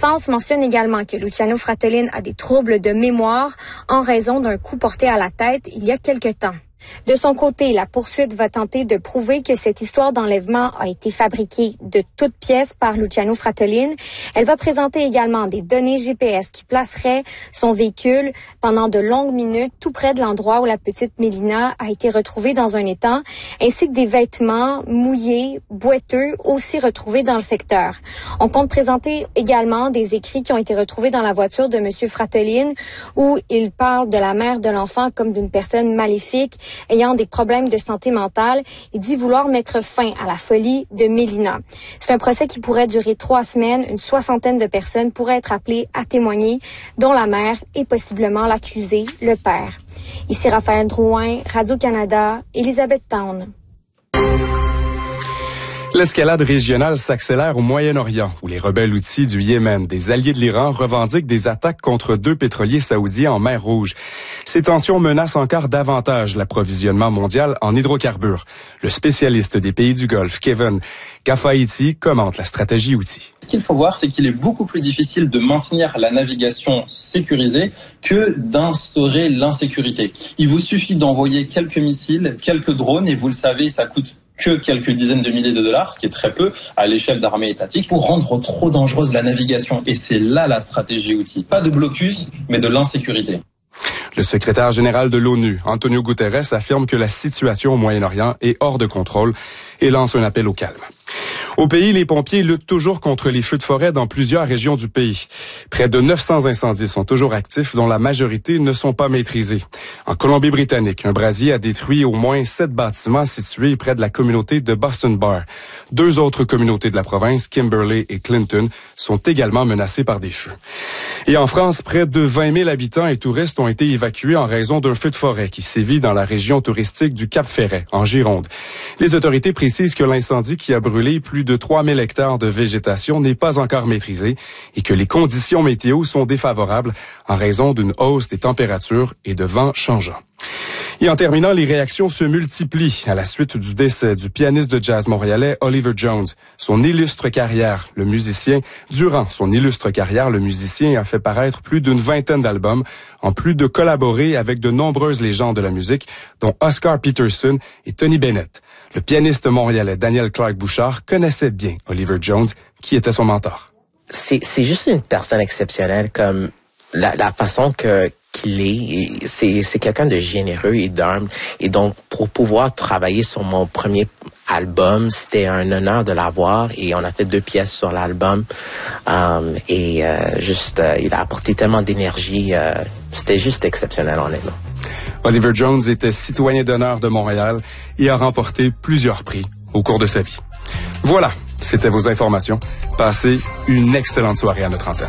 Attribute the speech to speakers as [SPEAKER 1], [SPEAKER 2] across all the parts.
[SPEAKER 1] défense mentionne également que Luciano Fratellin a des troubles de mémoire en raison d'un coup porté à la tête il y a quelque temps. De son côté, la poursuite va tenter de prouver que cette histoire d'enlèvement a été fabriquée de toutes pièces par Luciano Fratellin. Elle va présenter également des données GPS qui placeraient son véhicule pendant de longues minutes tout près de l'endroit où la petite Mélina a été retrouvée dans un étang, ainsi que des vêtements mouillés, boiteux, aussi retrouvés dans le secteur. On compte présenter également des écrits qui ont été retrouvés dans la voiture de M. Fratellin où il parle de la mère de l'enfant comme d'une personne maléfique ayant des problèmes de santé mentale. Il dit vouloir mettre fin à la folie de Mélina. C'est un procès qui pourrait durer 3 semaines. Une 60aine de personnes pourraient être appelées à témoigner, dont la mère et possiblement l'accusé, le père. Ici Raphaël Drouin, Radio-Canada, Elizabeth Town.
[SPEAKER 2] L'escalade régionale s'accélère au Moyen-Orient, où les rebelles houthis du Yémen, des alliés de l'Iran, revendiquent des attaques contre 2 pétroliers saoudiens en mer Rouge. Ces tensions menacent encore davantage l'approvisionnement mondial en hydrocarbures. Le spécialiste des pays du Golfe, Kevin Kafaïti, commente la stratégie houthi.
[SPEAKER 3] Ce qu'il faut voir, c'est qu'il est beaucoup plus difficile de maintenir la navigation sécurisée que d'instaurer l'insécurité. Il vous suffit d'envoyer quelques missiles, quelques drones, et vous le savez, ça coûte que quelques dizaines de milliers de dollars, ce qui est très peu à l'échelle d'armée étatique, pour rendre trop dangereuse la navigation. Et c'est là la stratégie outil. Pas de blocus, mais de l'insécurité.
[SPEAKER 2] Le secrétaire général de l'ONU, Antonio Guterres, affirme que la situation au Moyen-Orient est hors de contrôle et lance un appel au calme. Au pays, les pompiers luttent toujours contre les feux de forêt dans plusieurs régions du pays. Près de 900 incendies sont toujours actifs, dont la majorité ne sont pas maîtrisés. En Colombie-Britannique, un brasier a détruit au moins 7 bâtiments situés près de la communauté de Boston Bar. 2 autres communautés de la province, Kimberley et Clinton, sont également menacées par des feux. Et en France, près de 20 000 habitants et touristes ont été évacués en raison d'un feu de forêt qui sévit dans la région touristique du Cap-Ferret, en Gironde. Les autorités précisent que l'incendie qui a brûlé plus de 3 000 hectares de végétation n'est pas encore maîtrisé et que les conditions météo sont défavorables en raison d'une hausse des températures et de vents changeants. Et en terminant, les réactions se multiplient à la suite du décès du pianiste de jazz montréalais Oliver Jones. Durant son illustre carrière, le musicien a fait paraître plus d'une 20aine d'albums, en plus de collaborer avec de nombreuses légendes de la musique, dont Oscar Peterson et Tony Bennett. Le pianiste montréalais Daniel Clark Bouchard connaissait bien Oliver Jones, qui était son mentor.
[SPEAKER 4] C'est juste une personne exceptionnelle, comme la façon qu'il est. C'est quelqu'un de généreux et d'humble. Et donc, pour pouvoir travailler sur mon premier album, c'était un honneur de l'avoir. Et on a fait 2 pièces sur l'album. Il a apporté tellement d'énergie. C'était juste exceptionnel, honnêtement.
[SPEAKER 2] Oliver Jones était citoyen d'honneur de Montréal et a remporté plusieurs prix au cours de sa vie. Voilà, c'était vos informations. Passez une excellente soirée à notre antenne.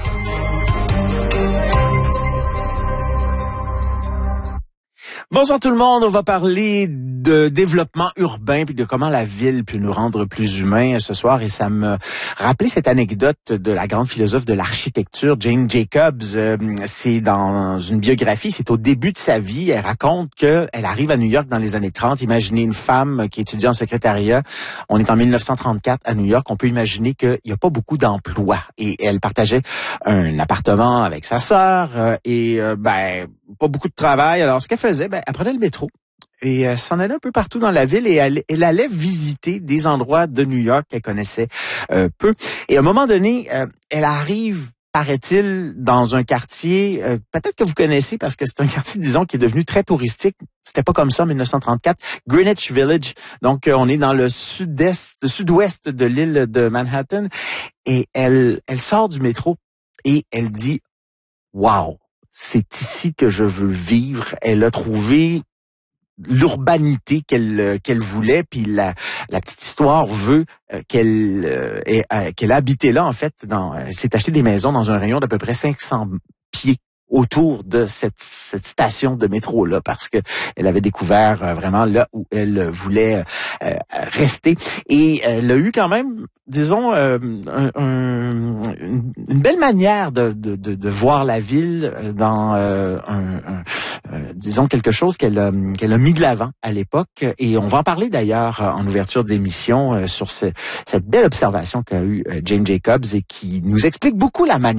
[SPEAKER 5] Bonsoir tout le monde, on va parler de développement urbain puis de comment la ville peut nous rendre plus humains ce soir, et ça me rappelait cette anecdote de la grande philosophe de l'architecture Jane Jacobs. C'est dans une biographie, c'est au début de sa vie, elle raconte que elle arrive à New York dans les années 30. Imaginez une femme qui étudie en secrétariat, on est en 1934 à New York, on peut imaginer qu'il n'y a pas beaucoup d'emplois, et elle partageait un appartement avec sa sœur pas beaucoup de travail. Alors ce qu'elle faisait, elle prenait le métro et s'en allait un peu partout dans la ville, et elle allait visiter des endroits de New York qu'elle connaissait peu. Et à un moment donné, elle arrive, paraît-il, dans un quartier, peut-être que vous connaissez parce que c'est un quartier, disons, qui est devenu très touristique. C'était pas comme ça en 1934. Greenwich Village. Donc, on est dans le sud-ouest de l'île de Manhattan. Et elle sort du métro et elle dit « Wow! C'est ici que je veux vivre ». Elle a trouvé l'urbanité qu'elle voulait, puis la petite histoire veut qu'elle habitait là, en fait. Elle s'est acheté des maisons dans un rayon d'à peu près 500 pieds autour de cette station de métro là, parce que elle avait découvert vraiment là où elle voulait rester, et elle a eu quand même, disons, une belle manière de voir la ville dans disons quelque chose qu'elle a mis de l'avant à l'époque, et on va en parler d'ailleurs en ouverture d'émission sur cette belle observation qu'a eu Jane Jacobs, et qui nous explique beaucoup la manière